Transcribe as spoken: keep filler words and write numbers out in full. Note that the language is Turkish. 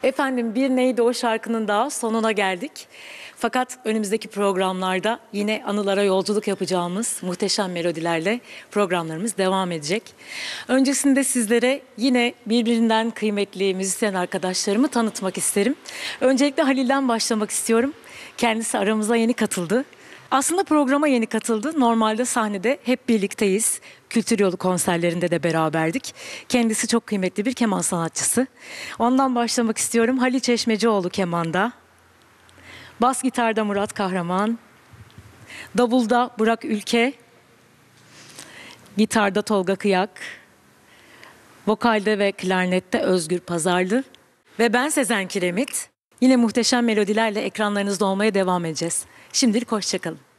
Efendim bir neydi o şarkının daha sonuna geldik. Fakat önümüzdeki programlarda yine anılara yolculuk yapacağımız muhteşem melodilerle programlarımız devam edecek. Öncesinde sizlere yine birbirinden kıymetli müzisyen arkadaşlarımı tanıtmak isterim. Öncelikle Halil'den başlamak istiyorum. Kendisi aramıza yeni katıldı. Aslında programa yeni katıldı. Normalde sahnede hep birlikteyiz. Kültür Yolu konserlerinde de beraberdik. Kendisi çok kıymetli bir keman sanatçısı. Ondan başlamak istiyorum. Halil Çeşmecioğlu kemanda. Bas gitarda Murat Kahraman. Davulda Burak Ülke. Gitarda Tolga Kıyak. Vokalde ve klarnette Özgür Pazarlı. Ve ben Sezen Kiremit. Yine muhteşem melodilerle ekranlarınızda olmaya devam edeceğiz. Şimdilik hoşça kalın.